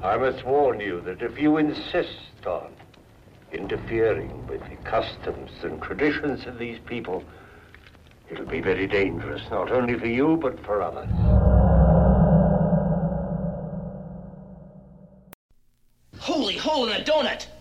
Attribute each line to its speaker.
Speaker 1: I must warn you that if you insist on interfering with the customs and traditions of these people, it'll be very dangerous, not only for you, but for others.
Speaker 2: Holy hole in a donut!